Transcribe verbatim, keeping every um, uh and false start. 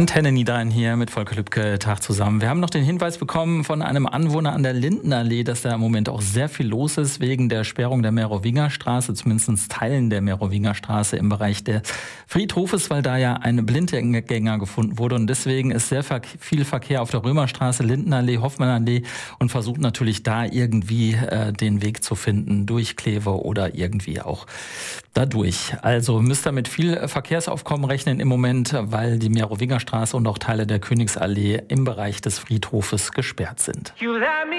Antenne Niederrhein hier mit Volker Lübke, Tag zusammen. Wir haben noch den Hinweis bekommen von einem Anwohner an der Lindenallee, dass da im Moment auch sehr viel los ist wegen der Sperrung der Merowingerstraße, zumindest Teilen der Merowingerstraße im Bereich des Friedhofes, weil da ja ein Blindgänger gefunden wurde und deswegen ist sehr viel Verkehr auf der Römerstraße, Lindenallee, Hoffmannallee und versucht natürlich da irgendwie äh, den Weg zu finden durch Kleve oder irgendwie auch dadurch. Also müsst ihr mit viel Verkehrsaufkommen rechnen im Moment, weil die Merowingerstraße und auch Teile der Königsallee im Bereich des Friedhofes gesperrt sind.